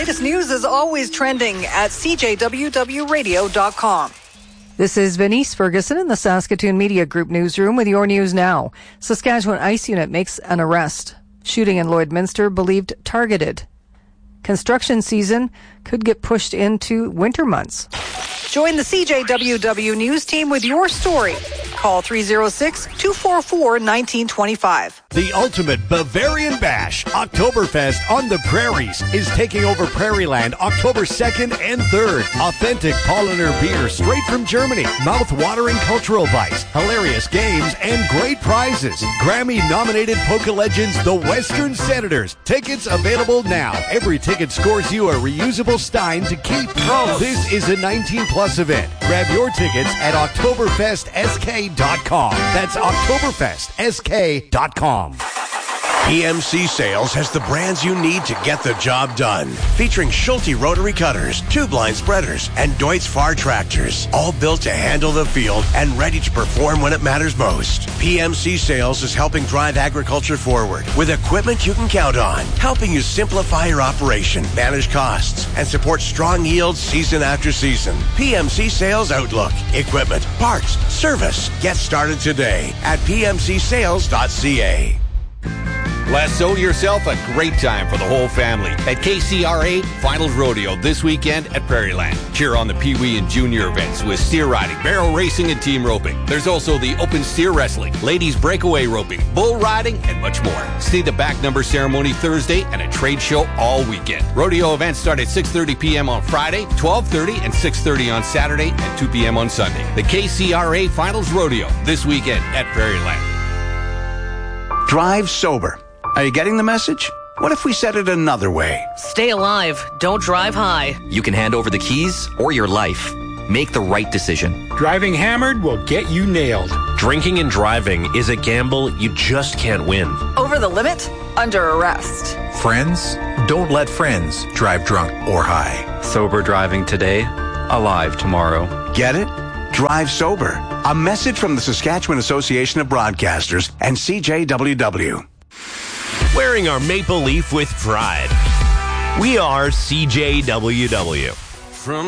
latest news is always trending at cjwwradio.com. This is Venice Ferguson in the Saskatoon Media Group newsroom with your news now. Saskatchewan ICE unit makes an arrest. Shooting in Lloydminster believed targeted. Construction season could get pushed into winter months. Join the CJWW News team with your story. Call 306-244-1925. The ultimate Bavarian Bash, Oktoberfest on the Prairies, is taking over Prairieland October 2nd and 3rd. Authentic Paulaner beer straight from Germany, mouth-watering cultural bites, hilarious games, and great prizes. Grammy-nominated polka legends, the Western Senators. Tickets available now. Every ticket scores you a reusable stein to keep. This is a 19-plus event. Grab your tickets at OktoberfestSK.com. That's OktoberfestSK.com. PMC Sales has the brands you need to get the job done. Featuring Schulte rotary cutters, tube-line spreaders, and Deutz Fahr tractors. All built to handle the field and ready to perform when it matters most. PMC Sales is helping drive agriculture forward with equipment you can count on. Helping you simplify your operation, manage costs, and support strong yields season after season. PMC Sales Outlook. Equipment, parts, service. Get started today at pmcsales.ca. Lasso yourself a great time for the whole family at KCRA Finals Rodeo this weekend at Prairieland. Cheer on the Pee Wee and Junior events with steer riding, barrel racing, and team roping. There's also the open steer wrestling, ladies breakaway roping, bull riding, and much more. See the back number ceremony Thursday and a trade show all weekend. Rodeo events start at 6:30 p.m. on Friday, 12:30 and 6:30 on Saturday, and 2 p.m. on Sunday. The KCRA Finals Rodeo this weekend at Prairieland. Drive sober. Are you getting the message? What if we said it another way? Stay alive. Don't drive high. You can hand over the keys or your life. Make the right decision. Driving hammered will get you nailed. Drinking and driving is a gamble you just can't win. Over the limit? Under arrest. Friends? Don't let friends drive drunk or high. Sober driving today, alive tomorrow. Get it? Drive sober. A message from the Saskatchewan Association of Broadcasters and CJWW. Wearing our maple leaf with pride. We are CJWW. From